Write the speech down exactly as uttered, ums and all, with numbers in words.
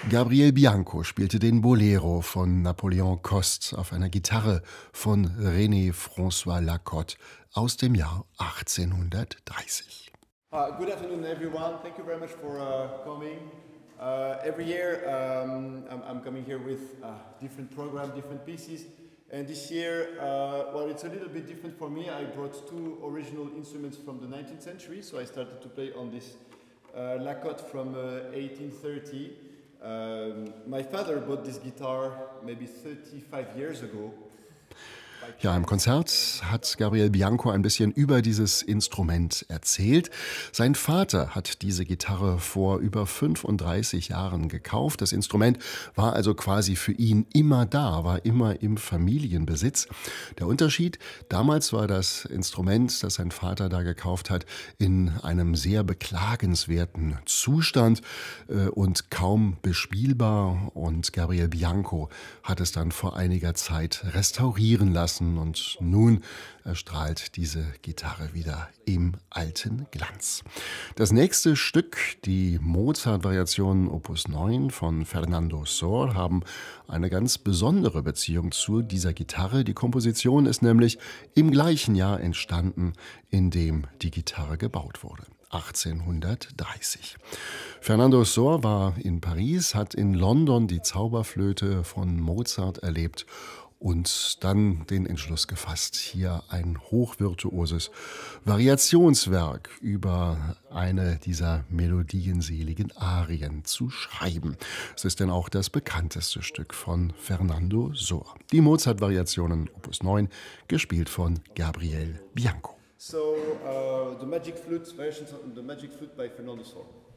Gabriel Bianco spielte den Bolero von Napoleon Coste auf einer Gitarre von René François Lacotte aus dem Jahr achtzehnhundertdreißig. Uh, good afternoon, everyone. Thank you very much for uh, coming. Uh, every year, um, I'm, I'm coming here with a different program, different pieces. And this year, uh, well, it's a little bit different for me. I brought two original instruments from the nineteenth century. So I started to play on this uh, Lacotte from uh, eighteen thirty. Um, my father bought this guitar maybe thirty-five years ago. Ja, im Konzert hat Gabriel Bianco ein bisschen über dieses Instrument erzählt. Sein Vater hat diese Gitarre vor über fünfunddreißig Jahren gekauft. Das Instrument war also quasi für ihn immer da, war immer im Familienbesitz. Der Unterschied, damals war das Instrument, das sein Vater da gekauft hat, in einem sehr beklagenswerten Zustand äh, und kaum bespielbar. Und Gabriel Bianco hat es dann vor einiger Zeit restaurieren lassen. Und nun erstrahlt diese Gitarre wieder im alten Glanz. Das nächste Stück, die Mozart-Variationen Opus neun von Fernando Sor, haben eine ganz besondere Beziehung zu dieser Gitarre. Die Komposition ist nämlich im gleichen Jahr entstanden, in dem die Gitarre gebaut wurde. achtzehnhundertdreißig. Fernando Sor war in Paris, hat in London die Zauberflöte von Mozart erlebt und dann den Entschluss gefasst, hier ein hochvirtuoses Variationswerk über eine dieser melodienseligen Arien zu schreiben. Es ist denn auch das bekannteste Stück von Fernando Sor. Die Mozart-Variationen Opus neun, gespielt von Gabriel Bianco. So, uh, the Magic Flute, versions of the Magic Flute by Fernando Sor.